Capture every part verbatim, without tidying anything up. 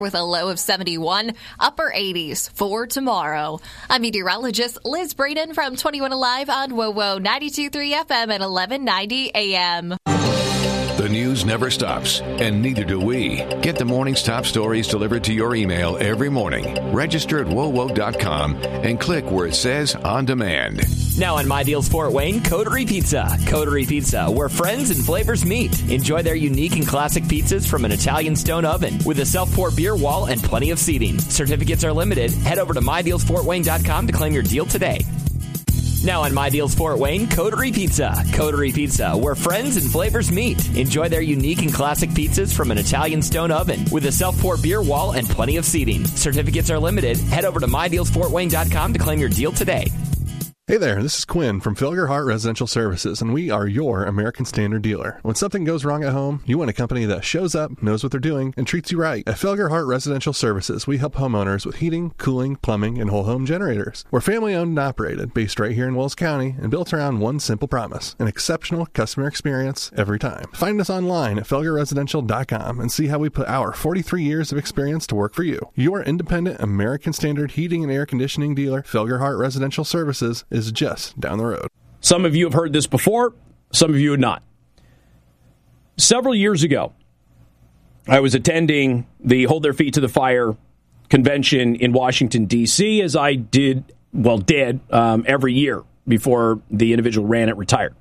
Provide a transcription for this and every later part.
with a low of seventy-one, upper eighties for tomorrow. I'm meteorologist Liz Braden from twenty-one Alive on WOWO ninety-two point three F M at eleven ninety A M. The news never stops, and neither do we. Get the morning's top stories delivered to your email every morning. Register at W O W O dot com and click where it says On Demand. Now on My Deals Fort Wayne, Coterie Pizza. Coterie Pizza, where friends and flavors meet. Enjoy their unique and classic pizzas from an Italian stone oven with a self-pour beer wall and plenty of seating. Certificates are limited. Head over to My Deals Fort Wayne dot com to claim your deal today. Now on My Deals Fort Wayne, Coterie Pizza. Coterie Pizza, where friends and flavors meet. Enjoy their unique and classic pizzas from an Italian stone oven with a self-pour beer wall and plenty of seating. Certificates are limited. Head over to My Deals Fort Wayne dot com to claim your deal today. Hey there, this is Quinn from Felger Hart Residential Services, and we are your American Standard dealer. When something goes wrong at home, you want a company that shows up, knows what they're doing, and treats you right. At Felger Hart Residential Services, we help homeowners with heating, cooling, plumbing, and whole home generators. We're family owned and operated, based right here in Wells County, and built around one simple promise: an exceptional customer experience every time. Find us online at felger residential dot com and see how we put our forty-three years of experience to work for you. Your independent American Standard heating and air conditioning dealer, Felger Hart Residential Services, is just down the road. Some of you have heard this before, some of you have not. Several years ago, I was attending the Hold Their Feet to the Fire convention in Washington, D C, as I did, well, did um, every year before the individual ran it retired.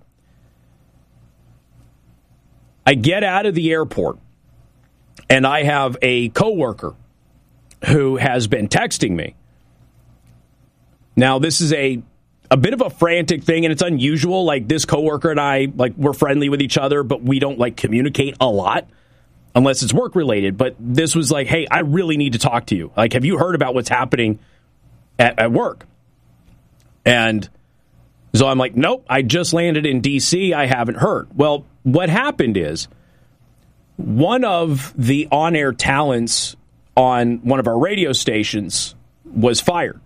I get out of the airport, and I have a coworker who has been texting me. Now, this is a a bit of a frantic thing, and it's unusual. Like, this coworker and I, like, we're friendly with each other, but we don't, like, communicate a lot unless it's work-related. But this was like, hey, I really need to talk to you. Like, have you heard about what's happening at, at work? And so I'm like, nope, I just landed in D C. I haven't heard. Well, what happened is one of the on-air talents on one of our radio stations was fired.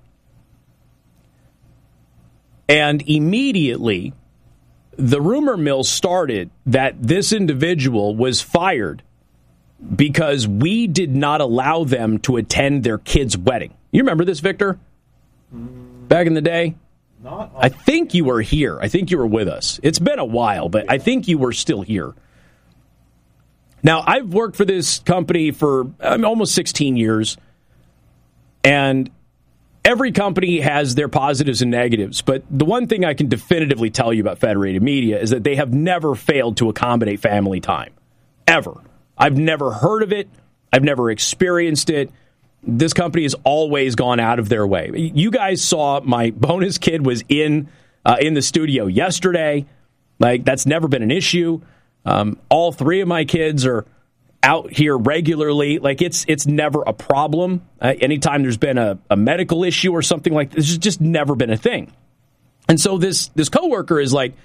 And immediately, the rumor mill started that this individual was fired because we did not allow them to attend their kid's wedding. You remember this, Victor? Back in the day? Not I think you were here. I think you were with us. It's been a while, but I think you were still here. Now, I've worked for this company for um, almost sixteen years, and every company has their positives and negatives, but the one thing I can definitively tell you about Federated Media is that they have never failed to accommodate family time, ever. I've never heard of it. I've never experienced it. This company has always gone out of their way. You guys saw my bonus kid was in uh, in the studio yesterday. Like, that's never been an issue. Um, all three of my kids are out here regularly. Like, it's it's never a problem. Uh, anytime there's been a, a medical issue or something like this, it's just never been a thing. And so this this coworker is like,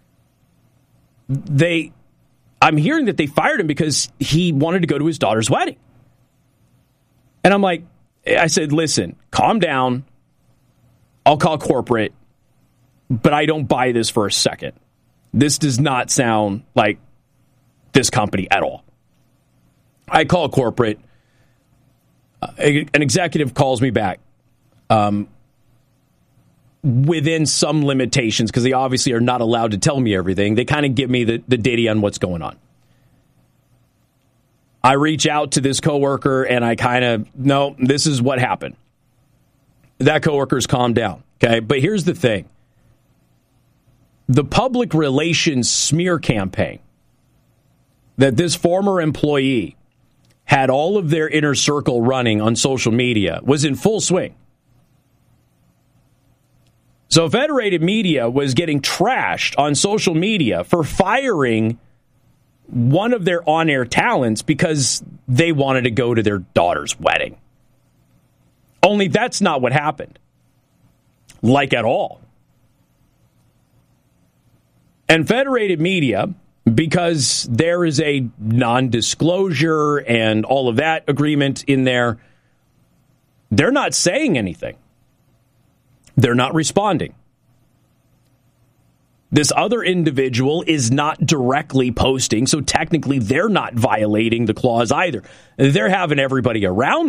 they, I'm hearing that they fired him because he wanted to go to his daughter's wedding. And I'm like, I said, listen, calm down. I'll call corporate, but I don't buy this for a second. This does not sound like this company at all. I call corporate. Uh, an executive calls me back um, within some limitations, because they obviously are not allowed to tell me everything. They kind of give me the, the ditty on what's going on. I reach out to this coworker, and I kind of, no, this is what happened. That coworker's calmed down, okay? But here's the thing. The public relations smear campaign that this former employee had all of their inner circle running on social media was in full swing. So Federated Media was getting trashed on social media for firing one of their on-air talents because they wanted to go to their daughter's wedding. Only that's not what happened. Like, at all. And Federated Media, because there is a non-disclosure and all of that agreement in there, they're not saying anything. They're not responding. This other individual is not directly posting, so technically they're not violating the clause either. They're having everybody around